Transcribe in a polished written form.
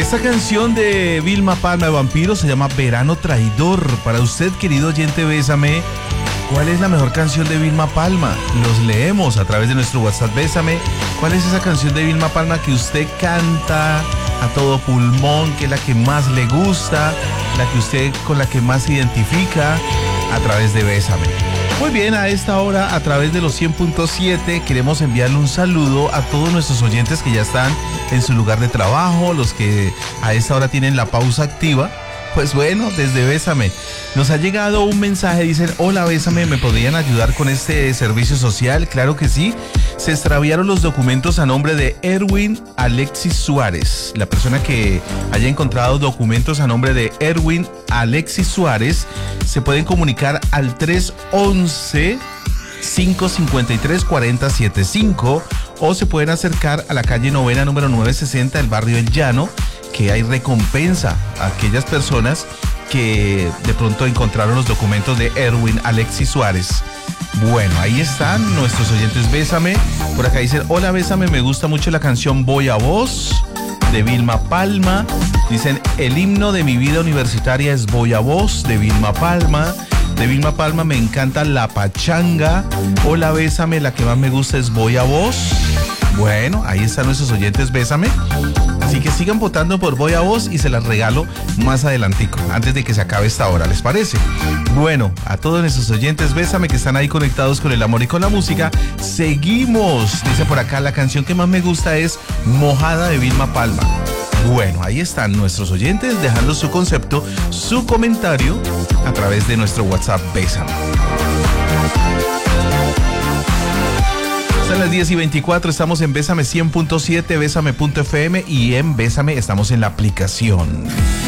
Esta canción de Vilma Palma de Vampiro se llama Verano Traidor. Para usted, querido oyente, Bésame, ¿cuál es la mejor canción de Vilma Palma? Los leemos a través de nuestro WhatsApp. Bésame, ¿cuál es esa canción de Vilma Palma que usted canta a todo pulmón, que es la que más le gusta, la que usted con la que más se identifica a través de Bésame? Muy bien, a esta hora, a través de los 100.7, queremos enviarle un saludo a todos nuestros oyentes que ya están en su lugar de trabajo, los que a esta hora tienen la pausa activa. Pues bueno, desde Bésame nos ha llegado un mensaje, dicen: hola Bésame, ¿me podrían ayudar con este servicio social? Claro que sí. Se extraviaron los documentos a nombre de Erwin Alexis Suárez. La persona que haya encontrado documentos a nombre de Erwin Alexis Suárez se pueden comunicar al 311-553-4075 o se pueden acercar a la calle Novena número 960 del barrio El Llano, que hay recompensa a aquellas personas que de pronto encontraron los documentos de Erwin Alexis Suárez. Bueno, ahí están nuestros oyentes. Bésame, por acá dicen: hola Bésame, me gusta mucho la canción Voy a Vos de Vilma Palma. Dicen: el himno de mi vida universitaria es Voy a Vos de Vilma Palma. De Vilma Palma me encanta La Pachanga. Hola Bésame, la que más me gusta es Voy a Vos. Bueno, ahí están nuestros oyentes. Bésame. Así que sigan votando por Voy a Vos y se las regalo más adelantico, antes de que se acabe esta hora, ¿les parece? Bueno, a todos nuestros oyentes, Bésame, que están ahí conectados con el amor y con la música, seguimos. Dice por acá: la canción que más me gusta es Mojada de Vilma Palma. Bueno, ahí están nuestros oyentes dejando su concepto, su comentario a través de nuestro WhatsApp. Bésame. Son las 10:24, estamos en Bésame 100.7, Bésame.fm y en Bésame estamos en la aplicación.